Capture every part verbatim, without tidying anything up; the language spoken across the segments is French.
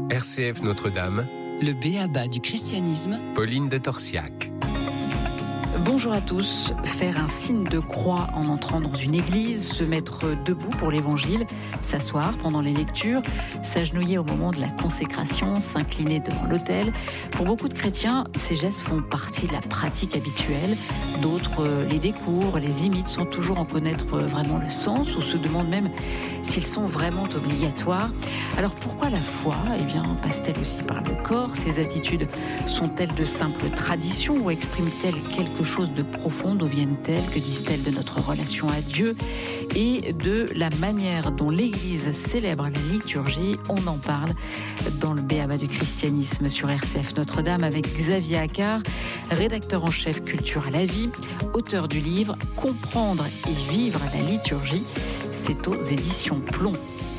R C F Notre-Dame, le b.a.-ba du christianisme, Pauline de Torsiac. Bonjour à tous. Faire un signe de croix en entrant dans une église, se mettre debout pour l'évangile, s'asseoir pendant les lectures, s'agenouiller au moment de la consécration, s'incliner devant l'autel. Pour beaucoup de chrétiens, ces gestes font partie de la pratique habituelle. D'autres les découvrent, les imitent sans toujours en connaître vraiment le sens ou se demandent même s'ils sont vraiment obligatoires. Alors pourquoi la foi, eh bien, passe-t-elle aussi par le corps ? Ces attitudes sont-elles de simples traditions ou expriment-elles quelque chose de profond? D'où viennent-elles? Que disent-elles de notre relation à Dieu et de la manière dont l'Église célèbre la liturgie? On en parle dans le b.a.-ba du christianisme sur R C F Notre-Dame avec Xavier Accard, rédacteur en chef Culture à la vie, auteur du livre Comprendre et vivre la liturgie. C'est aux éditions Plomb.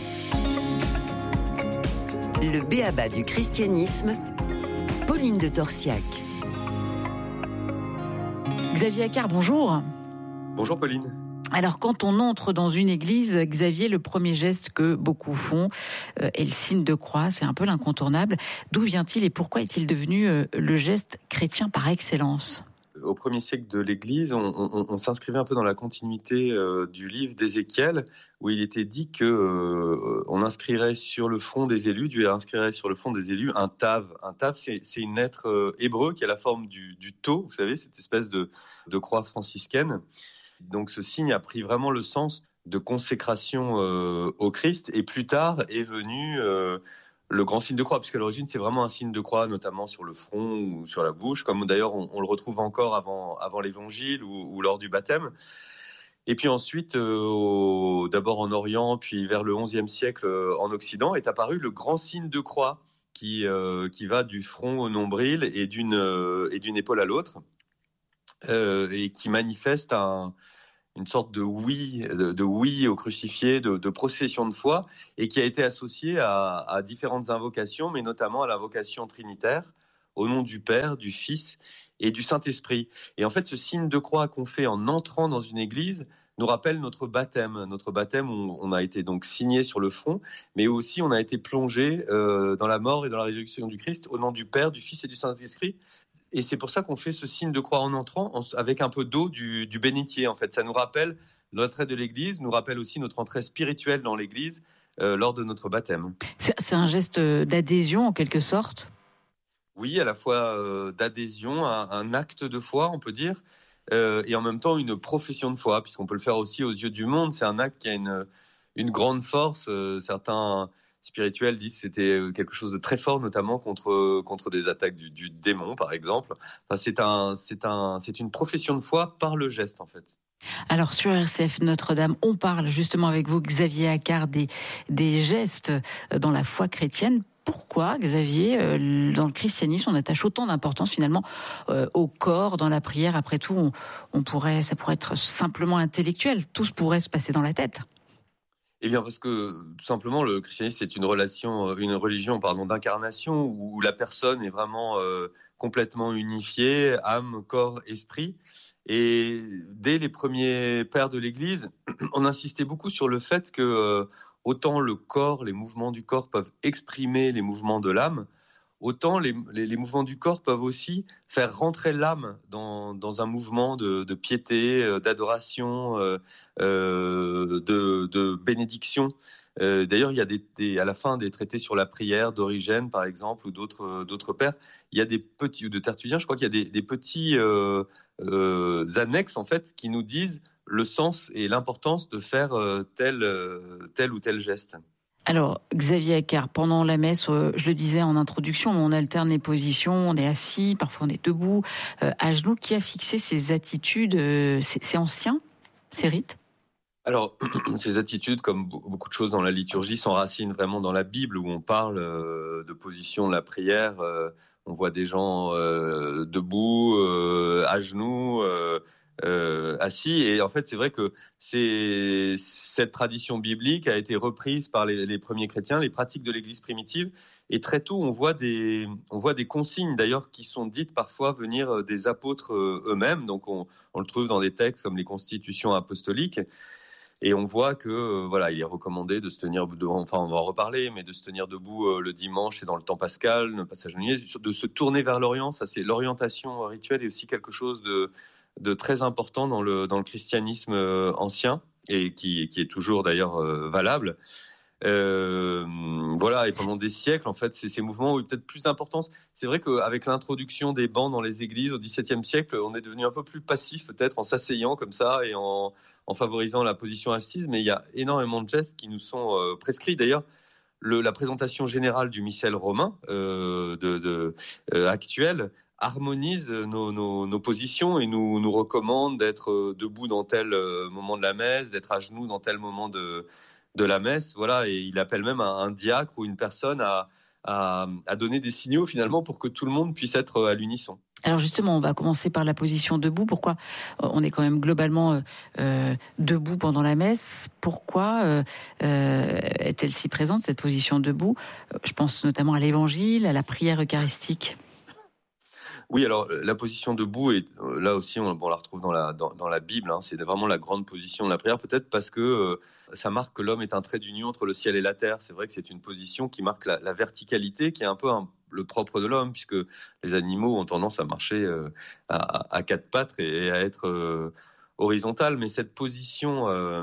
Le b.a.-ba du christianisme, Pauline de Torsiac. Xavier Accard, bonjour. Bonjour Pauline. Alors quand on entre dans une église, Xavier, le premier geste que beaucoup font euh, est le signe de croix, c'est un peu l'incontournable. D'où vient-il et pourquoi est-il devenu euh, le geste chrétien par excellence ? Au premier siècle de l'Église, on, on, on s'inscrivait un peu dans la continuité euh, du livre d'Ézéchiel, où il était dit que euh, on inscrirait sur le front des élus, Dieu inscrirait sur le front des élus un tav. Un tav, c'est, c'est une lettre euh, hébreu qui a la forme du, du tau, vous savez, cette espèce de, de croix franciscaine. Donc ce signe a pris vraiment le sens de consécration euh, au Christ, et plus tard est venu euh, le grand signe de croix, puisqu'à l'origine c'est vraiment un signe de croix, notamment sur le front ou sur la bouche, comme d'ailleurs on, on le retrouve encore avant, avant l'Évangile ou, ou lors du baptême. Et puis ensuite, euh, au, d'abord en Orient, puis vers le onzième siècle euh, en Occident, est apparu le grand signe de croix qui, euh, qui va du front au nombril et d'une, euh, et d'une épaule à l'autre, euh, et qui manifeste un... une sorte de oui, de, de oui au crucifié, de, de procession de foi, et qui a été associé à, à différentes invocations, mais notamment à l'invocation trinitaire, au nom du Père, du Fils et du Saint-Esprit. Et en fait, ce signe de croix qu'on fait en entrant dans une église nous rappelle notre baptême. Notre baptême, on, on a été donc signé sur le front, mais aussi on a été plongé euh, dans la mort et dans la résurrection du Christ, au nom du Père, du Fils et du Saint-Esprit. Et c'est pour ça qu'on fait ce signe de croix en entrant, en, avec un peu d'eau du, du bénitier. En fait, ça nous rappelle l'entrée de l'Église, nous rappelle aussi notre entrée spirituelle dans l'Église euh, lors de notre baptême. C'est, c'est un geste d'adhésion en quelque sorte ? Oui, à la fois euh, d'adhésion, un, un acte de foi, on peut dire, euh, et en même temps une profession de foi, puisqu'on peut le faire aussi aux yeux du monde. C'est un acte qui a une, une grande force. Euh, certains spirituels disent que c'était quelque chose de très fort, notamment contre contre des attaques du, du démon, par exemple. Enfin, c'est un c'est un c'est une profession de foi par le geste, en fait. Alors sur R C F Notre-Dame, on parle justement avec vous, Xavier Accard, des des gestes dans la foi chrétienne. Pourquoi, Xavier, dans le christianisme, on attache autant d'importance finalement au corps, dans la prière ? Après tout, on, on pourrait, ça pourrait être simplement intellectuel. Tout se pourrait se passer dans la tête. Eh bien, parce que tout simplement, le christianisme c'est une relation, une religion, pardon, d'incarnation où la personne est vraiment euh, complètement unifiée, âme, corps, esprit. Et dès les premiers pères de l'Église, on insistait beaucoup sur le fait que euh, autant le corps, les mouvements du corps peuvent exprimer les mouvements de l'âme, autant les, les, les mouvements du corps peuvent aussi faire rentrer l'âme dans, dans un mouvement de, de piété, euh, d'adoration, euh, euh, de, de bénédiction. Euh, d'ailleurs, il y a des, des, à la fin des traités sur la prière d'Origène, par exemple, ou d'autres, euh, d'autres pères, il y a des petits, ou de Tertullien, je crois qu'il y a des, des petits euh, euh, annexes, en fait, qui nous disent le sens et l'importance de faire euh, tel, euh, tel ou tel geste. Alors, Xavier Accard, pendant la messe, euh, je le disais en introduction, on alterne les positions, on est assis, parfois on est debout, euh, à genoux. Qui a fixé ces attitudes ? euh, c'est, c'est ancien, ces rites ? Alors, ces attitudes, comme beaucoup de choses dans la liturgie, s'enracinent vraiment dans la Bible, où on parle euh, de position de la prière. Euh, on voit des gens euh, debout, euh, à genoux, euh, Euh, assis, et en fait c'est vrai que c'est, cette tradition biblique a été reprise par les, les premiers chrétiens, les pratiques de l'Église primitive, et très tôt on voit des, on voit des consignes d'ailleurs qui sont dites parfois venir des apôtres eux-mêmes, donc on, on le trouve dans des textes comme les constitutions apostoliques, Et on voit que euh, voilà, il est recommandé de se tenir, de, enfin on va en reparler, mais de se tenir debout euh, le dimanche et dans le temps pascal, ne pas s'agenouiller, de se tourner vers l'Orient. Ça, c'est l'orientation rituelle, est aussi quelque chose de, de très important dans le dans le christianisme euh, ancien et qui qui est toujours d'ailleurs euh, valable. Euh, voilà, et pendant des siècles, en fait, c'est ces mouvements ont eu peut-être plus d'importance. C'est vrai qu'avec l'introduction des bancs dans les églises au XVIIe siècle, on est devenu un peu plus passif, peut-être, en s'asseyant comme ça et en, en favorisant la position assise. Mais il y a énormément de gestes qui nous sont euh, prescrits. D'ailleurs, le, la présentation générale du missel romain euh, de, de, euh, actuel harmonise nos, nos, nos positions et nous, nous recommande d'être debout dans tel moment de la messe, d'être à genoux dans tel moment de de la messe, voilà, et il appelle même un, un diacre ou une personne à, à, à donner des signaux finalement pour que tout le monde puisse être à l'unisson. Alors justement, on va commencer par la position debout. Pourquoi on est quand même globalement euh, debout pendant la messe? Pourquoi euh, est-elle si présente, cette position debout? Je pense notamment à l'évangile, à la prière eucharistique. Oui, alors la position debout, et là aussi on, bon, on la retrouve dans la, dans, dans la Bible, hein, c'est vraiment la grande position de la prière, peut-être parce que euh, ça marque que l'homme est un trait d'union entre le ciel et la terre. C'est vrai que c'est une position qui marque la, la verticalité, qui est un peu un, le propre de l'homme, puisque les animaux ont tendance à marcher euh, à, à quatre pattes et à être euh, horizontales. Mais cette position, euh,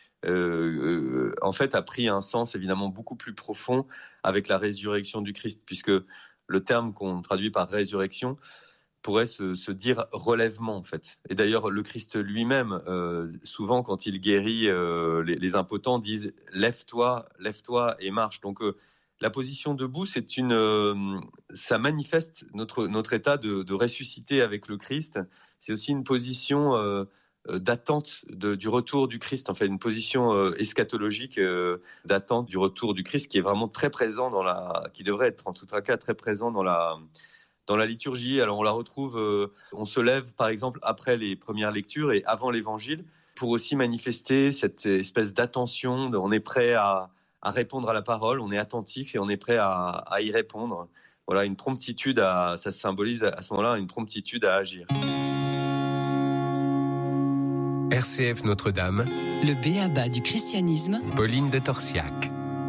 euh, en fait, a pris un sens évidemment beaucoup plus profond avec la résurrection du Christ, puisque le terme qu'on traduit par résurrection pourrait se, se dire relèvement, en fait. Et d'ailleurs, le Christ lui-même, euh, souvent, quand il guérit euh, les, les impotents, disent « lève-toi, lève-toi et marche ». Donc, euh, la position debout, c'est une, euh, ça manifeste notre, notre état de, de ressusciter avec le Christ. C'est aussi une position euh, d'attente de, du retour du Christ, en fait, une position euh, eschatologique euh, d'attente du retour du Christ qui est vraiment très présent dans la, qui devrait être en tout cas très présent dans la, dans la liturgie. Alors on la retrouve, euh, on se lève par exemple après les premières lectures et avant l'Évangile pour aussi manifester cette espèce d'attention. On est prêt à, à répondre à la parole, on est attentif et on est prêt à, à y répondre. Voilà, une promptitude à, ça symbolise à ce moment-là une promptitude à agir. R C F Notre-Dame, le b.a.-ba du christianisme, Pauline de Torsiac.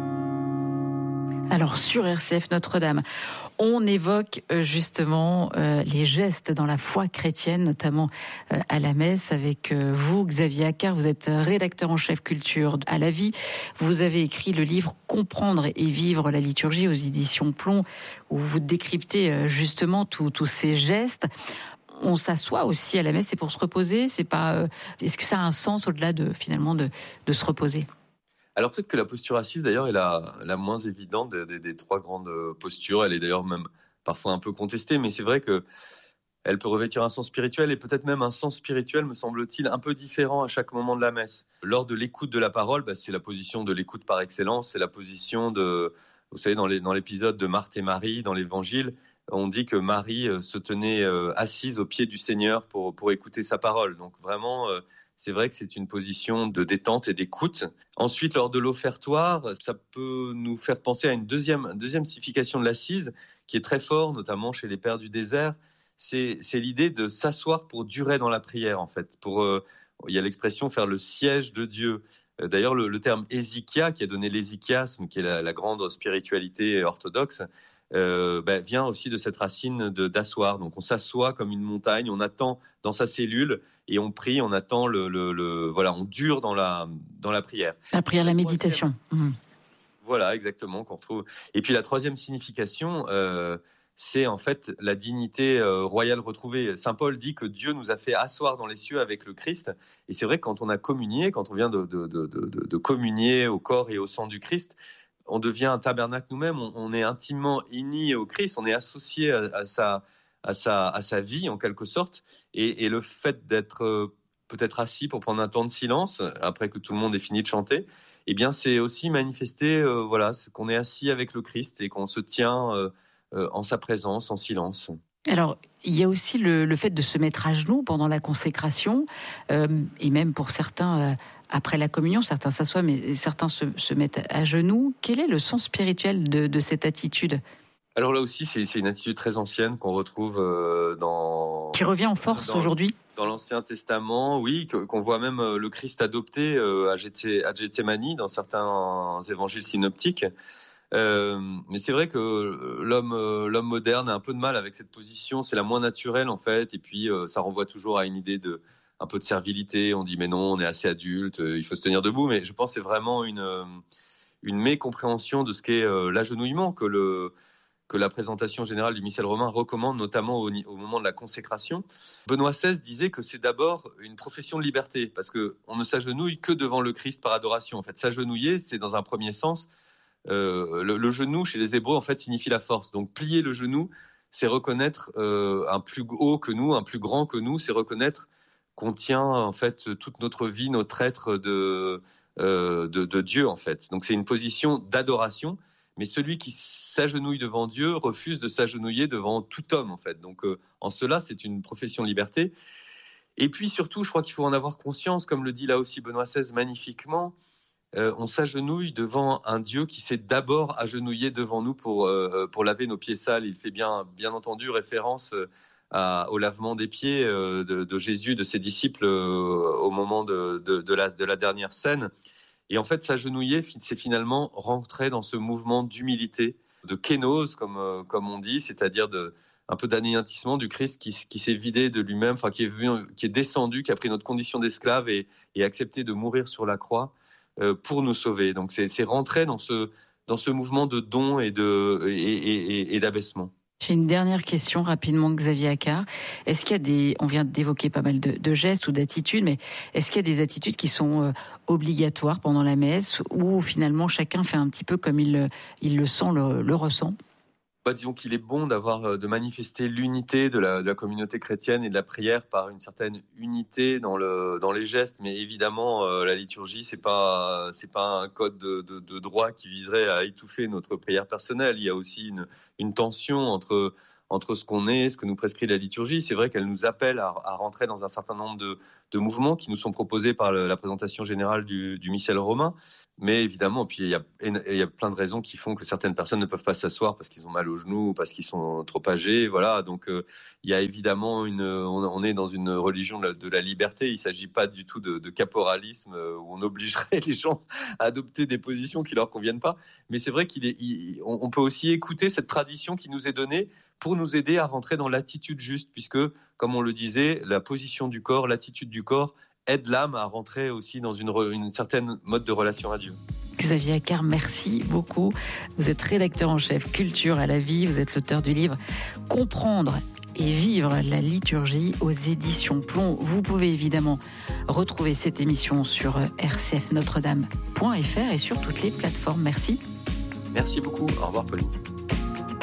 Alors sur R C F Notre-Dame, on évoque justement euh, les gestes dans la foi chrétienne, notamment euh, à la messe avec euh, vous, Xavier Accart. Vous êtes rédacteur en chef culture à La Vie. Vous avez écrit le livre « Comprendre et vivre la liturgie » aux éditions Plomb, où vous décryptez euh, justement tous ces gestes. On s'assoit aussi à la messe, c'est pour se reposer. C'est pas. Euh, est-ce que ça a un sens au-delà de finalement de, de se reposer? Alors peut-être que la posture assise d'ailleurs est la, la moins évidente des, des, des trois grandes postures. Elle est d'ailleurs même parfois un peu contestée, mais c'est vrai que elle peut revêtir un sens spirituel et peut-être même un sens spirituel, me semble-t-il, un peu différent à chaque moment de la messe. Lors de l'écoute de la parole, bah, c'est la position de l'écoute par excellence, c'est la position de, vous savez, dans, les, dans l'épisode de Marthe et Marie, dans l'Évangile, on dit que Marie se tenait assise au pied du Seigneur pour, pour écouter sa parole. Donc vraiment, c'est vrai que c'est une position de détente et d'écoute. Ensuite, lors de l'offertoire, ça peut nous faire penser à une deuxième, deuxième signification de l'assise qui est très forte, notamment chez les pères du désert. C'est, c'est l'idée de s'asseoir pour durer dans la prière, en fait. Pour, euh, il y a l'expression faire le siège de Dieu. D'ailleurs, le, le terme hésychia, qui a donné l'hésychiasme, qui est la, la grande spiritualité orthodoxe, Euh, bah, vient aussi de cette racine de, d'asseoir. Donc on s'assoit comme une montagne, on attend dans sa cellule et on prie, on attend le, le, le voilà, on dure dans la dans la prière. La prière, la méditation. Mmh. Voilà, exactement, qu'on retrouve. Et puis la troisième signification, euh, c'est en fait la dignité euh, royale retrouvée. Saint Paul dit que Dieu nous a fait asseoir dans les cieux avec le Christ. Et c'est vrai que quand on a communié, quand on vient de, de, de, de, de communier au corps et au sang du Christ, on devient un tabernacle nous-mêmes, on, on est intimement unis au Christ, on est associé à, à, sa, à, sa, à sa vie en quelque sorte. Et, et le fait d'être euh, peut-être assis pour prendre un temps de silence, après que tout le monde ait fini de chanter, eh bien c'est aussi manifester euh, voilà, qu'on est assis avec le Christ et qu'on se tient euh, euh, en sa présence, en silence. Alors, il y a aussi le, le fait de se mettre à genoux pendant la consécration, euh, et même pour certains, euh, après la communion, certains s'assoient, mais certains se, se mettent à genoux. Quel est le sens spirituel de, de cette attitude ? Alors là aussi, c'est, c'est une attitude très ancienne qu'on retrouve euh, dans... Qui revient en force dans, aujourd'hui ? Dans l'Ancien Testament, oui, que, qu'on voit même euh, le Christ adopté euh, à, Gethé, à Gethsémani dans certains évangiles synoptiques. Euh, mais c'est vrai que l'homme, euh, l'homme moderne a un peu de mal avec cette position. C'est la moins naturelle en fait. Et puis, euh, ça renvoie toujours à une idée de un peu de servilité. On dit mais non, on est assez adulte, euh, il faut se tenir debout. Mais je pense que c'est vraiment une, euh, une mécompréhension de ce qu'est euh, l'agenouillement que le... que la présentation générale du missel romain recommande, notamment au, au moment de la consécration. Benoît seize disait que c'est d'abord une profession de liberté, parce qu'on ne s'agenouille que devant le Christ par adoration. En fait, s'agenouiller, c'est dans un premier sens, euh, le, le genou chez les Hébreux, en fait, signifie la force. Donc, plier le genou, c'est reconnaître euh, un plus haut que nous, un plus grand que nous, c'est reconnaître qu'on tient, en fait, toute notre vie, notre être de, euh, de, de Dieu, en fait. Donc, c'est une position d'adoration. Mais celui qui s'agenouille devant Dieu refuse de s'agenouiller devant tout homme, en fait. Donc, euh, en cela, c'est une profession de liberté. Et puis, surtout, je crois qu'il faut en avoir conscience, comme le dit là aussi Benoît seize magnifiquement, euh, on s'agenouille devant un Dieu qui s'est d'abord agenouillé devant nous pour, euh, pour laver nos pieds sales. Il fait bien, bien entendu référence à, au lavement des pieds euh, de, de Jésus, de ses disciples, euh, au moment de, de, de, la, de la dernière scène. Et en fait, s'agenouiller, c'est finalement rentrer dans ce mouvement d'humilité, de kénose, comme, euh, comme on dit, c'est-à-dire de, un peu d'anéantissement du Christ qui, qui s'est vidé de lui-même, enfin, qui est, venu, qui est descendu, qui a pris notre condition d'esclave et, et accepté de mourir sur la croix euh, pour nous sauver. Donc, c'est, c'est rentrer dans ce, dans ce mouvement de don et, de, et, et, et, et d'abaissement. J'ai une dernière question rapidement, Xavier Accart. Est-ce qu'il y a des, on vient d'évoquer pas mal de, de gestes ou d'attitudes, mais est-ce qu'il y a des attitudes qui sont euh, obligatoires pendant la messe ou finalement chacun fait un petit peu comme il, il le sent, le, le ressent ? Bah, disons qu'il est bon d'avoir, de manifester l'unité de la, de la communauté chrétienne et de la prière par une certaine unité dans le, dans les gestes. Mais évidemment, euh, la liturgie, c'est pas, c'est pas un code de, de, de droit qui viserait à étouffer notre prière personnelle. Il y a aussi une, une tension entre, entre ce qu'on est, ce que nous prescrit la liturgie. C'est vrai qu'elle nous appelle à, à rentrer dans un certain nombre de, de mouvements qui nous sont proposés par le, la présentation générale du, du missel romain. Mais évidemment, puis il y a, il y a plein de raisons qui font que certaines personnes ne peuvent pas s'asseoir parce qu'ils ont mal aux genoux, parce qu'ils sont trop âgés, voilà. Donc euh, il y a évidemment une, on, on est dans une religion de la, de la liberté. Il s'agit pas du tout de, de caporalisme euh, où on obligerait les gens à adopter des positions qui leur conviennent pas. Mais c'est vrai qu'il est, il, on, on peut aussi écouter cette tradition qui nous est donnée pour nous aider à rentrer dans l'attitude juste, puisque, comme on le disait, la position du corps, l'attitude du corps aide l'âme à rentrer aussi dans une, une certaine mode de relation à Dieu. Xavier Accart, merci beaucoup. Vous êtes rédacteur en chef culture à la vie, vous êtes l'auteur du livre « Comprendre et vivre la liturgie » aux éditions Plomb. Vous pouvez évidemment retrouver cette émission sur r c f notre dame point f r et sur toutes les plateformes. Merci. Merci beaucoup. Au revoir, Pauline.